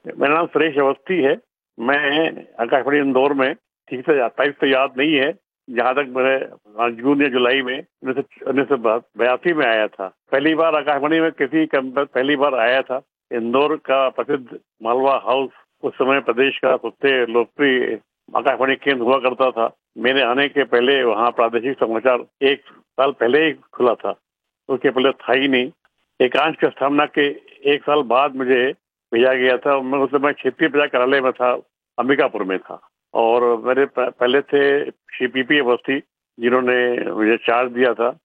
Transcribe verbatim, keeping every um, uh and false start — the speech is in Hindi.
मेरा नाम सुरेश अवस्थी है। मैं आकाशवाणी इंदौर में ठीक से तारीख तो याद नहीं है, जहाँ तक मेरे जून या जुलाई में उन्नीस सौ बयासी में आया था। पहली बार आकाशवाणी में किसी कम पहली बार आया था। इंदौर का प्रसिद्ध मालवा हाउस उस समय प्रदेश का सबसे लोकप्रिय आकाशवाणी केंद्र हुआ करता था। मेरे आने के पहले वहाँ प्रादेशिक समाचार एक साल पहले ही खुला था, उसके पहले था ही नहीं। एकांश की स्थापना के एक साल बाद मुझे भेजा गया था। मैं उस समय क्षेत्रीय प्रचार कार्यालय में था, अंबिकापुर में था, और मेरे पहले थे श्री पी पी अवस्थी, जिन्होंने मुझे चार्ज दिया था।